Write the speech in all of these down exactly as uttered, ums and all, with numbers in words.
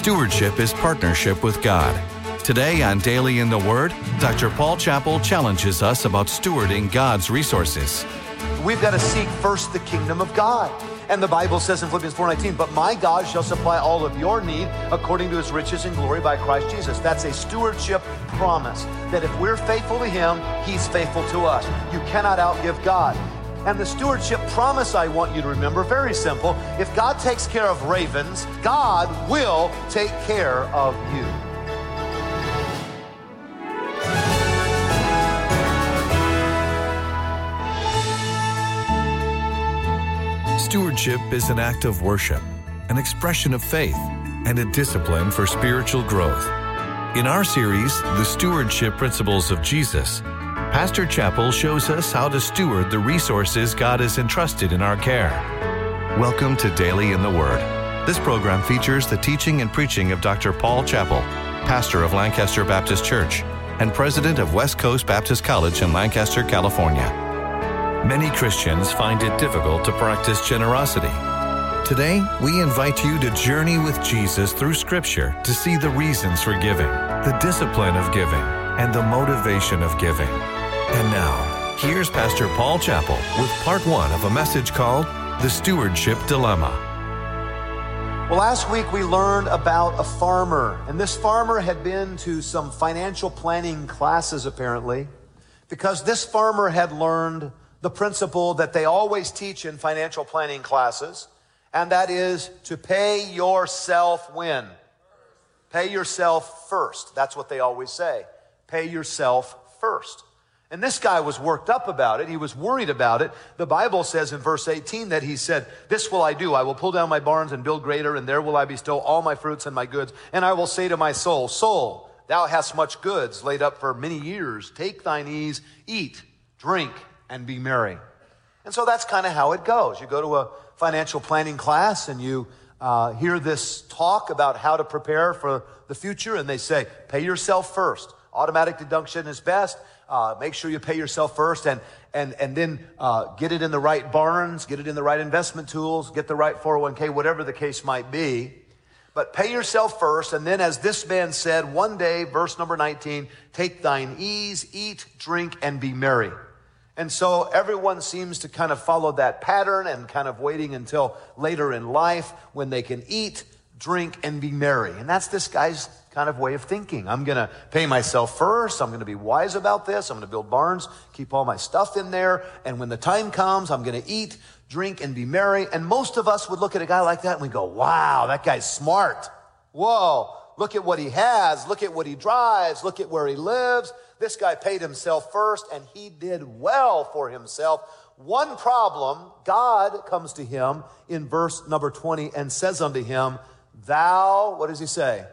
Stewardship is partnership with God. Today on Daily in the Word, Doctor Paul Chappell challenges us about stewarding God's resources. We've got to seek first the kingdom of God. And the Bible says in Philippians four nineteen, but my God shall supply all of your need according to his riches and glory by Christ Jesus. That's a stewardship promise, that if we're faithful to him, he's faithful to us. You cannot outgive God. And the stewardship promise I want you to remember, very simple. If God takes care of ravens, God will take care of you. Stewardship is an act of worship, an expression of faith, and a discipline for spiritual growth. In our series, The Stewardship Principles of Jesus, Pastor Chappell shows us how to steward the resources God has entrusted in our care. Welcome to Daily in the Word. This program features the teaching and preaching of Doctor Paul Chappell, pastor of Lancaster Baptist Church and president of West Coast Baptist College in Lancaster, California. Many Christians find it difficult to practice generosity. Today, we invite you to journey with Jesus through Scripture to see the reasons for giving, the discipline of giving, and the motivation of giving. And now, here's Pastor Paul Chappell with part one of a message called The Stewardship Dilemma. Well, last week we learned about a farmer, and this farmer had been to some financial planning classes apparently, because this farmer had learned the principle that they always teach in financial planning classes, and that is to pay yourself when? Pay yourself first. That's what they always say. Pay yourself first. And this guy was worked up about it. He was worried about it. The Bible says in verse eighteen that he said, this will I do. I will pull down my barns and build greater, and there will I bestow all my fruits and my goods. And I will say to my soul, soul, thou hast much goods laid up for many years. Take thine ease, eat, drink, and be merry. And so that's kind of how it goes. You go to a financial planning class and you uh, hear this talk about how to prepare for the future, and they say, pay yourself first. Automatic deduction is best. Uh, make sure you pay yourself first, and and and then uh, get it in the right barns, get it in the right investment tools, get the right four oh one k, whatever the case might be. But pay yourself first, and then as this man said, one day, verse number nineteen, take thine ease, eat, drink, and be merry. And so everyone seems to kind of follow that pattern and kind of waiting until later in life when they can eat, drink, and be merry. And that's this guy's kind of way of thinking. I'm going to pay myself first. I'm going to be wise about this. I'm going to build barns, keep all my stuff in there. And when the time comes, I'm going to eat, drink, and be merry. And most of us would look at a guy like that and we go, wow, that guy's smart. Whoa, look at what he has. Look at what he drives. Look at where he lives. This guy paid himself first, and he did well for himself. One problem, God comes to him in verse number twenty and says unto him, thou, what does he say?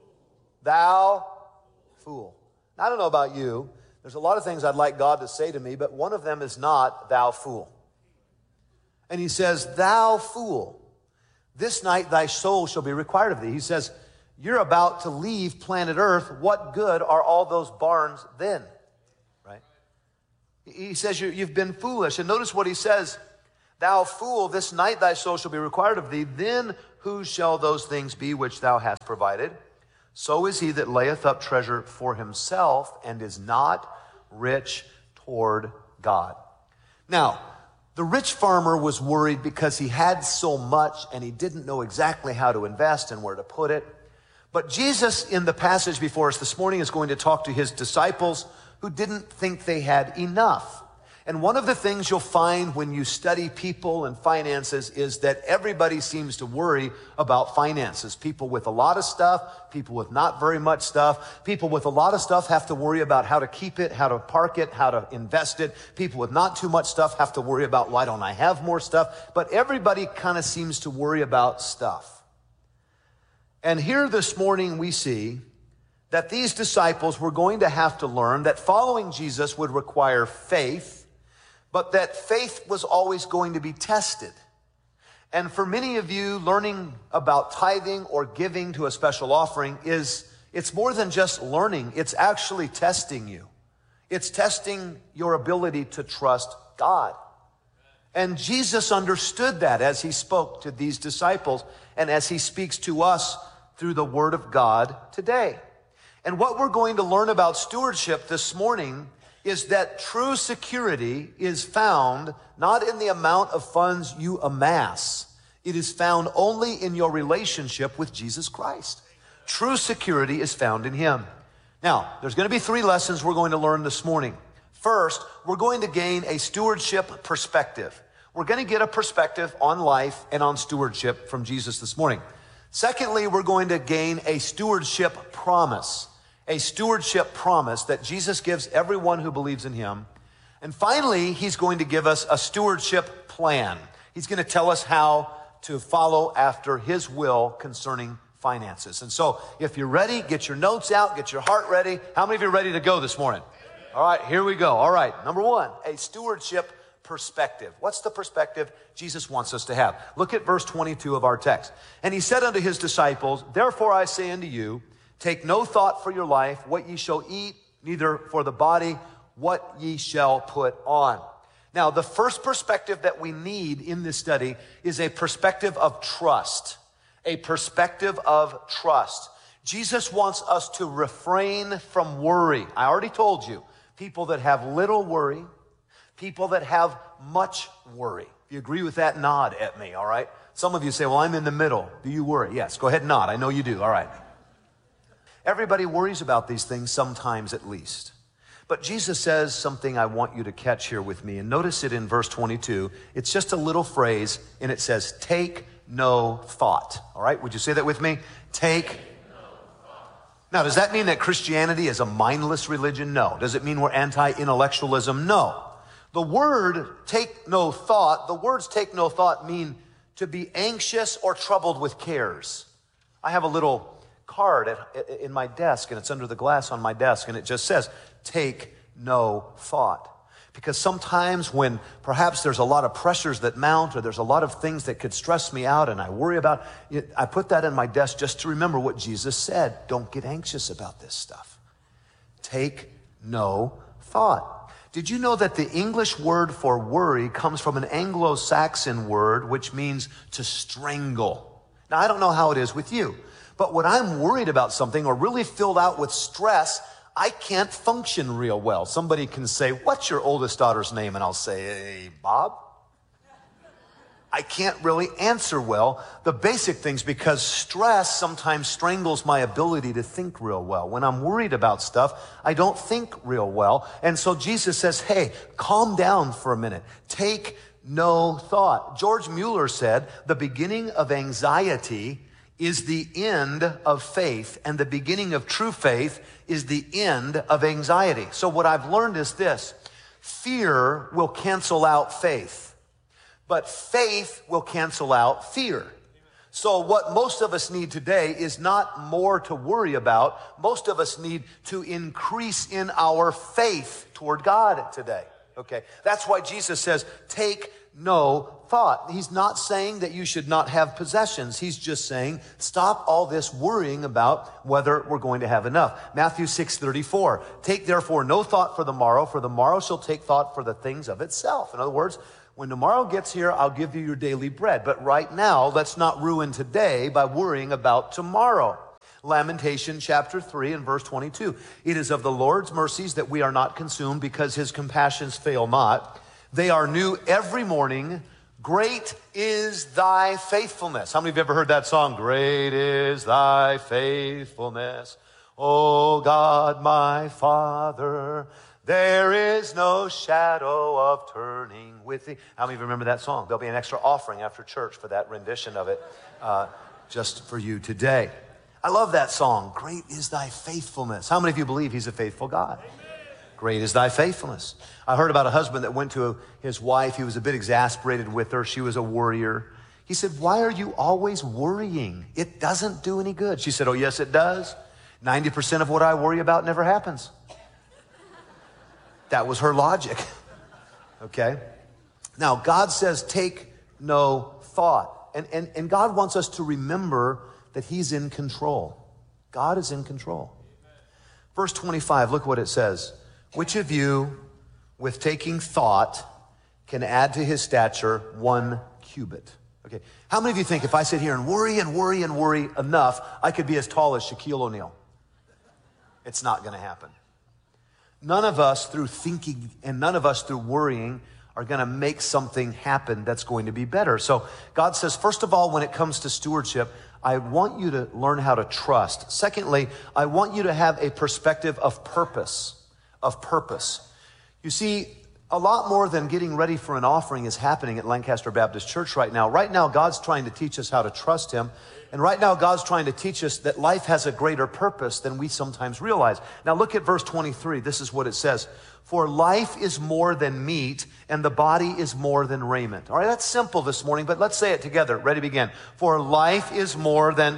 Thou fool. Now, I don't know about you. There's a lot of things I'd like God to say to me, but one of them is not thou fool. And he says, thou fool, this night thy soul shall be required of thee. He says, you're about to leave planet Earth. What good are all those barns then? Right? He says you, you've been foolish. And notice what he says. Thou fool, this night thy soul shall be required of thee. Then whose shall those things be which thou hast provided? So is he that layeth up treasure for himself and is not rich toward God. Now, the rich farmer was worried because he had so much and he didn't know exactly how to invest and where to put it. But Jesus, in the passage before us this morning, is going to talk to his disciples who didn't think they had enough. And one of the things you'll find when you study people and finances is that everybody seems to worry about finances. People with a lot of stuff, people with not very much stuff. People with a lot of stuff have to worry about how to keep it, how to park it, how to invest it. People with not too much stuff have to worry about, why don't I have more stuff? But everybody kind of seems to worry about stuff. And here this morning we see that these disciples were going to have to learn that following Jesus would require faith, but that faith was always going to be tested. And for many of you, learning about tithing or giving to a special offering is, it's more than just learning, it's actually testing you. It's testing your ability to trust God. And Jesus understood that as he spoke to these disciples and as he speaks to us through the Word of God today. And what we're going to learn about stewardship this morning is that true security is found not in the amount of funds you amass. It is found only in your relationship with Jesus Christ. True security is found in Him. Now, there's going to be three lessons we're going to learn this morning. First, we're going to gain a stewardship perspective. We're going to get a perspective on life and on stewardship from Jesus this morning. Secondly, we're going to gain a stewardship promise. A stewardship promise that Jesus gives everyone who believes in Him. And finally, He's going to give us a stewardship plan. He's going to tell us how to follow after His will concerning finances. And so, if you're ready, get your notes out, get your heart ready. How many of you are ready to go this morning? All right, here we go. All right, number one, a stewardship perspective. What's the perspective Jesus wants us to have? Look at verse twenty-two of our text. And He said unto His disciples, therefore I say unto you, take no thought for your life, what ye shall eat, neither for the body, what ye shall put on. Now, the first perspective that we need in this study is a perspective of trust. A perspective of trust. Jesus wants us to refrain from worry. I already told you, people that have little worry, people that have much worry. If you agree with that, nod at me, all right? Some of you say, well, I'm in the middle. Do you worry? Yes, go ahead and nod. I know you do. All right. Everybody worries about these things sometimes at least. But Jesus says something I want you to catch here with me. And notice it in verse twenty-two. It's just a little phrase, and it says, take no thought. All right, would you say that with me? Take no thought. Now, does that mean that Christianity is a mindless religion? No. Does it mean we're anti-intellectualism? No. The word take no thought, the words take no thought mean to be anxious or troubled with cares. I have a little card at, in my desk, and it's under the glass on my desk, and it just says, take no thought. Because sometimes when perhaps there's a lot of pressures that mount, or there's a lot of things that could stress me out and I worry about it, I put that in my desk just to remember what Jesus said. Don't get anxious about this stuff. Take no thought. Did you know that the English word for worry comes from an Anglo-Saxon word which means to strangle? Now, I don't know how it is with you, but when I'm worried about something or really filled out with stress, I can't function real well. Somebody can say, what's your oldest daughter's name? And I'll say, hey, Bob. I can't really answer well the basic things because stress sometimes strangles my ability to think real well. When I'm worried about stuff, I don't think real well. And so Jesus says, hey, calm down for a minute. Take no thought. George Mueller said, the beginning of anxiety is the end of faith, and the beginning of true faith is the end of anxiety. So what I've learned is this: fear will cancel out faith, but faith will cancel out fear. So what most of us need today is not more to worry about. Most of us need to increase in our faith toward God today. Okay, that's why Jesus says, take no thought. He's not saying that you should not have possessions. He's just saying, stop all this worrying about whether we're going to have enough. Matthew six thirty-four, take therefore no thought for the morrow, for the morrow shall take thought for the things of itself. In other words, when tomorrow gets here, I'll give you your daily bread. But right now, let's not ruin today by worrying about tomorrow. Lamentation chapter three and verse twenty-two. It is of the Lord's mercies that we are not consumed, because His compassions fail not. They are new every morning. Great is thy faithfulness. How many of you ever heard that song? Great is thy faithfulness, O God, my Father. There is no shadow of turning with thee. How many of you remember that song? There'll be an extra offering after church for that rendition of it, uh, just for you today. I love that song. Great is thy faithfulness. How many of you believe He's a faithful God? Great is thy faithfulness. I heard about a husband that went to his wife. He was a bit exasperated with her. She was a worrier. He said, why are you always worrying? It doesn't do any good. She said, oh, yes, it does. ninety percent of what I worry about never happens. That was her logic. Okay? Now, God says, take no thought. And, and, and God wants us to remember that He's in control. God is in control. Verse twenty-five, look what it says. Which of you, with taking thought, can add to his stature one cubit? Okay. How many of you think if I sit here and worry and worry and worry enough, I could be as tall as Shaquille O'Neal? It's not going to happen. None of us through thinking and none of us through worrying are going to make something happen that's going to be better. So God says, first of all, when it comes to stewardship, I want you to learn how to trust. Secondly, I want you to have a perspective of purpose, of purpose. You see, a lot more than getting ready for an offering is happening at Lancaster Baptist Church right now. Right now, God's trying to teach us how to trust Him. And right now, God's trying to teach us that life has a greater purpose than we sometimes realize. Now, look at verse twenty-three. This is what it says. For life is more than meat, and the body is more than raiment. All right, that's simple this morning, but let's say it together. Ready, begin. For life is more than...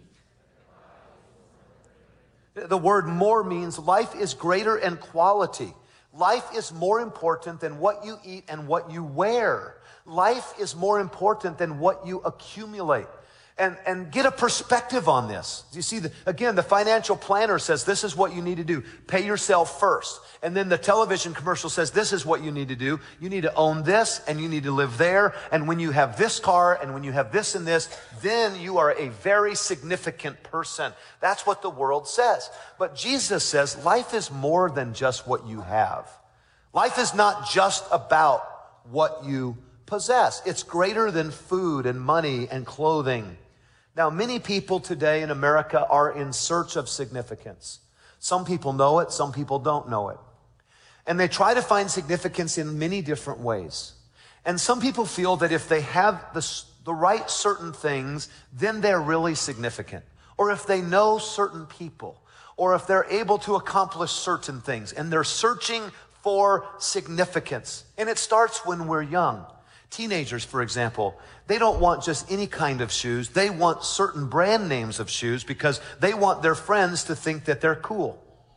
The word more means life is greater in quality. Life is more important than what you eat and what you wear. Life is more important than what you accumulate. And, and get a perspective on this. You see, the, again, the financial planner says this is what you need to do. Pay yourself first. And then the television commercial says this is what you need to do. You need to own this and you need to live there. And when you have this car and when you have this and this, then you are a very significant person. That's what the world says. But Jesus says life is more than just what you have. Life is not just about what you possess. It's greater than food and money and clothing. Now, many people today in America are in search of significance. Some people know it, some people don't know it. And they try to find significance in many different ways. And some people feel that if they have the, the right certain things, then they're really significant. Or if they know certain people, or if they're able to accomplish certain things, and they're searching for significance. And it starts when we're young. Teenagers, for example, they don't want just any kind of shoes. They want certain brand names of shoes because they want their friends to think that they're cool.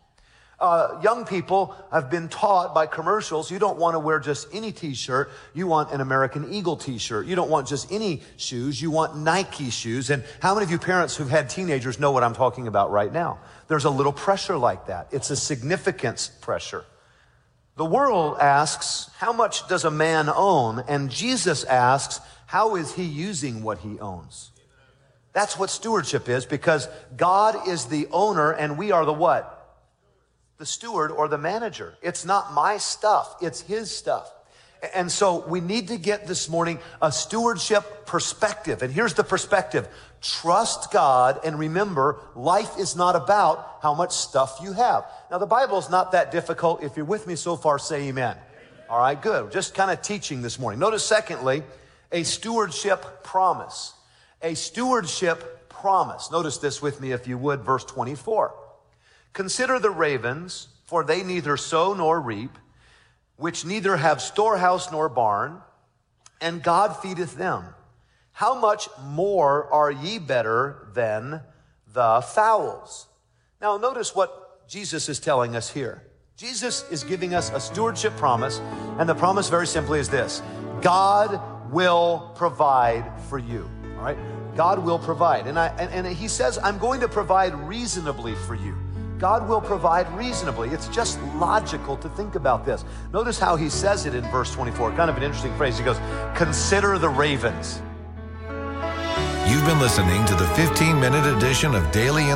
Uh, young people have been taught by commercials, you don't want to wear just any t-shirt. You want an American Eagle t-shirt. You don't want just any shoes. You want Nike shoes. And how many of you parents who've had teenagers know what I'm talking about right now? There's a little pressure like that. It's a significance pressure. The world asks, how much does a man own? And Jesus asks, how is he using what he owns? That's what stewardship is, because God is the owner and we are the what? The steward or the manager. It's not my stuff, it's his stuff. And so we need to get this morning a stewardship perspective. And here's the perspective. Trust God and remember, life is not about how much stuff you have. Now, the Bible is not that difficult. If you're with me so far, say amen. All right, good. Just kind of teaching this morning. Notice, secondly, a stewardship promise. A stewardship promise. Notice this with me, if you would, verse twenty-four. Consider the ravens, for they neither sow nor reap, which neither have storehouse nor barn, and God feedeth them. How much more are ye better than the fowls? Now notice what Jesus is telling us here. Jesus is giving us a stewardship promise, and the promise very simply is this. God will provide for you, all right? God will provide. And, I, and, and he says, I'm going to provide reasonably for you. God will provide reasonably. It's just logical to think about this. Notice how he says it in verse twenty-four. Kind of an interesting phrase. He goes, consider the ravens. You've been listening to the fifteen minute edition of Daily